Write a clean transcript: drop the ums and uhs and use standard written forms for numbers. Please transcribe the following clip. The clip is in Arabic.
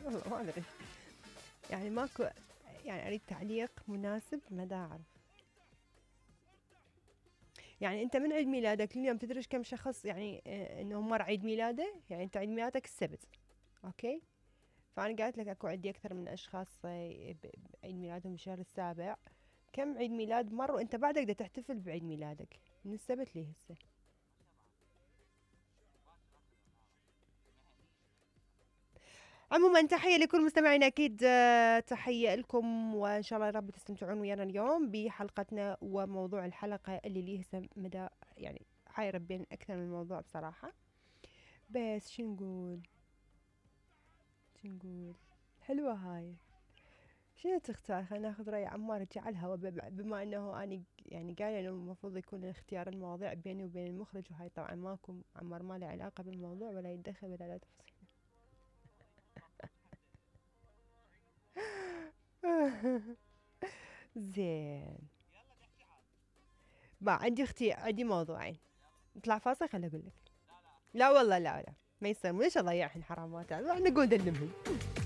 والله ما ادري، يعني ماكو، يعني اريد تعليق مناسب ما دا اعرف. يعني انت من عيد ميلادك لليوم تدري كم شخص يعني انه مر عيد ميلاده؟ يعني انت عيد ميلادك السبت، اوكي، فانا قالت لك اكو عندي اكثر من اشخاص عيد ميلادهم بالشهر السابع. كم عيد ميلاد مر وانت بعدك دا تحتفل بعيد ميلادك من السبت ليه هسه؟ عموما تحية لكل مستمعينا أكيد، تحية لكم، وإن شاء الله يا رب تستمتعون ويانا اليوم بحلقتنا وموضوع الحلقة اللي ليه هسه مدى يعني حايرة بين أكثر من موضوع بصراحة. بس شو نقول، شو نقول، حلوة هاي. شنو تختار؟ خلينا ناخذ رأي عمار هيجي على الهوا، بما انه اني يعني قايله انه المفروض يكون اختيار المواضيع بيني وبين المخرج، وهاي طبعا ماكو، عمار ما له علاقة بالموضوع ولا يتدخل ولا لا تفصيل. زين، ما عندي اختي، عندي موضوعين. نطلع فاصل خليني اقول لك. لا والله لا لا، ما يصير، ليش اضيع الحين حرامات، نقول نلمهم.